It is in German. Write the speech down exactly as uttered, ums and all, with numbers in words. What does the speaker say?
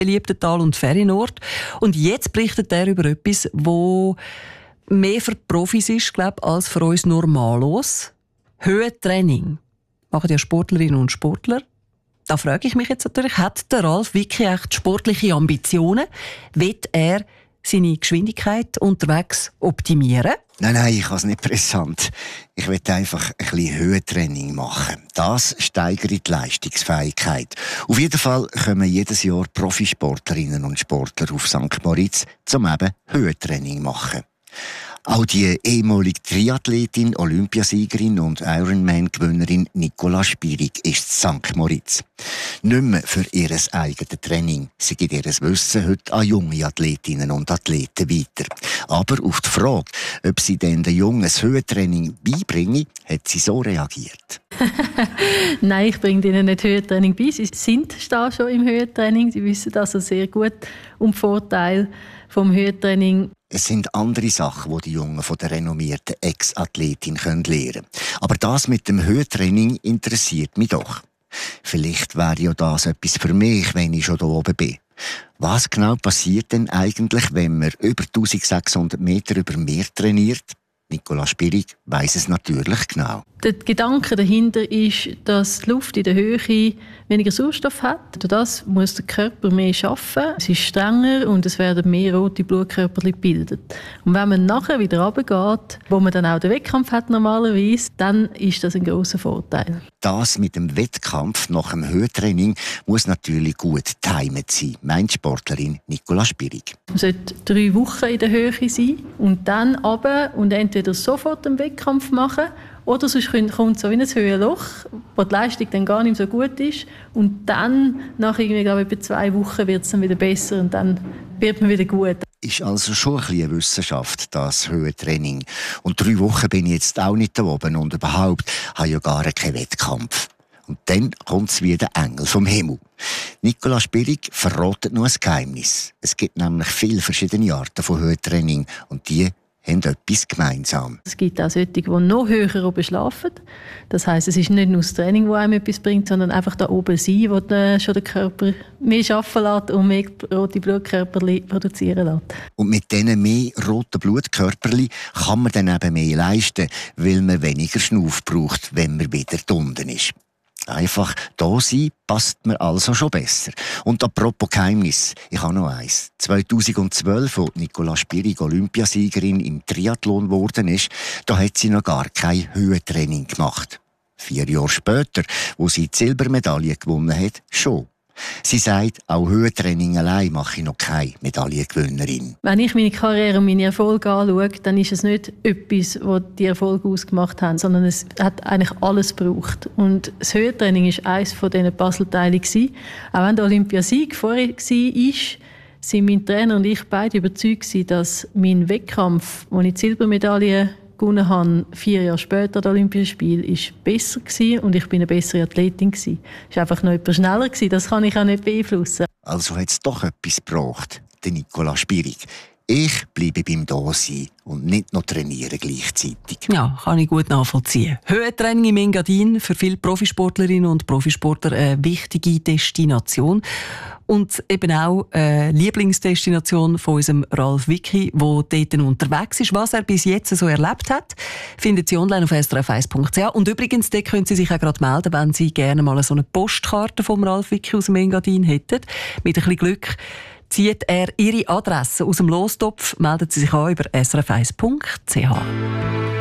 beliebten Tal- und Ferienort. Und jetzt berichtet er über etwas, wo mehr für die Profis ist, glaub, als für uns normalos. Höhentraining. Machen ja Sportlerinnen und Sportler. Da frage ich mich jetzt natürlich, hat der Ralf wirklich echt sportliche Ambitionen? Will er seine Geschwindigkeit unterwegs optimieren? Nein, nein, ich habe es nicht brisant. Ich will einfach ein bisschen Höhentraining machen. Das steigert die Leistungsfähigkeit. Auf jeden Fall kommen jedes Jahr Profisportlerinnen und Sportler auf Sankt Moritz, um eben Höhentraining machen. Auch die ehemalige Triathletin, Olympiasiegerin und Ironman-Gewinnerin Nicola Spirig ist in Sankt Moritz. Nicht mehr für ihr eigenes Training. Sie gibt ihr Wissen heute an junge Athletinnen und Athleten weiter. Aber auf die Frage, ob sie denn den Jungen das Höhentraining beibringen, hat sie so reagiert. Nein, ich bringe ihnen nicht Höhentraining bei. Sie sind da schon im Höhentraining. Sie wissen also sehr gut um den Vorteil vom Höhentraining. Es sind andere Sachen, die die Jungen von der renommierten Ex-Athletin lernen können. Aber das mit dem Höhentraining interessiert mich doch. Vielleicht wäre ja das etwas für mich, wenn ich schon hier oben bin. Was genau passiert denn eigentlich, wenn man über eintausendsechshundert Meter über Meer trainiert? Nicola Spirig weiss es natürlich genau. Der Gedanke dahinter ist, dass die Luft in der Höhe weniger Sauerstoff hat. Durch das muss der Körper mehr arbeiten. Es ist strenger und es werden mehr rote Blutkörper gebildet. Und wenn man nachher wieder runtergeht, wo man dann auch den Wettkampf hat normalerweise, dann ist das ein grosser Vorteil. Das mit dem Wettkampf nach dem Höhentraining muss natürlich gut getimt sein, meint Sportlerin Nicola Spirig. Man sollte drei Wochen in der Höhe sein und dann runter und entweder sofort einen Wettkampf machen oder sonst kommt so wie ein Höhenloch, wo die Leistung dann gar nicht so gut ist. Und dann, nach irgendwie, glaube ich, etwa zwei Wochen wird es dann wieder besser und dann wird man wieder gut. Ist also schon ein bisschen eine Wissenschaft, das Höhentraining. Und drei Wochen bin ich jetzt auch nicht da oben und überhaupt habe ich ja gar keinen Wettkampf. Und dann kommt es wie der Engel vom Himmel. Nicola Spirig verratet noch ein Geheimnis. Es gibt nämlich viele verschiedene Arten von Höhentraining und die haben etwas gemeinsam. Es gibt auch solche, die noch höher oben schlafen. Das heisst, es ist nicht nur das Training, das einem etwas bringt, sondern einfach da oben sein, wo dann schon der Körper mehr arbeiten lässt und mehr rote Blutkörper produzieren lässt. Und mit diesen mehr roten Blutkörperchen kann man dann eben mehr leisten, weil man weniger Schnuff braucht, wenn man wieder unten ist. Einfach da sein passt mir also schon besser. Und apropos Geheimnis, ich habe noch eins. zweitausendzwölf, als Nicola Spirig Olympiasiegerin im Triathlon geworden ist, da hat sie noch gar kein Höhentraining gemacht. Vier Jahre später, wo sie die Silbermedaille gewonnen hat, schon. Sie sagt, auch Höhentraining allein mache ich noch keine Medaillengewinnerin. Wenn ich meine Karriere und meine Erfolge anschaue, dann ist es nicht etwas, was die Erfolge ausgemacht haben, sondern es hat eigentlich alles gebraucht. Und das Höhentraining war eines von diesen Puzzleteilen. Auch wenn der Olympiasieg vorher war, sind mein Trainer und ich beide überzeugt, dass mein Wettkampf, wo ich die Silbermedaille gewonnen habe, vier Jahre später das Olympische Spiel, ist besser gewesen und ich bin eine bessere Athletin gewesen. Es war einfach noch etwas schneller gewesen, das kann ich auch nicht beeinflussen. Also hat es doch etwas gebraucht, der Nicola Spirig. Ich bleibe beim Dasein und nicht noch trainieren gleichzeitig. Ja, kann ich gut nachvollziehen. Höhentraining im Engadin, für viele Profisportlerinnen und Profisportler eine wichtige Destination. Und eben auch eine Lieblingsdestination von unserem Ralf Wicki, der dort unterwegs ist. Was er bis jetzt so erlebt hat, findet Sie online auf s r f eins punkt c h. Und übrigens, dort können Sie sich auch gerade melden, wenn Sie gerne mal so eine Postkarte vom Ralf Wicki aus dem Engadin hätten. Mit ein bisschen Glück zieht er Ihre Adresse aus dem Lostopf. Melden Sie sich an über s r f eins punkt c h.